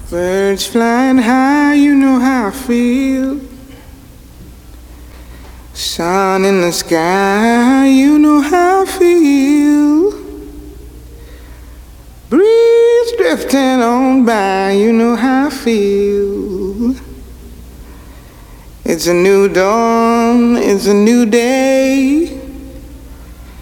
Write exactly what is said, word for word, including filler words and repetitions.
Birds flying high, you know how I feel. Sun in the sky, you know how I feel. Breeze drifting on by, you know how I feel. It's a new dawn, it's a new day.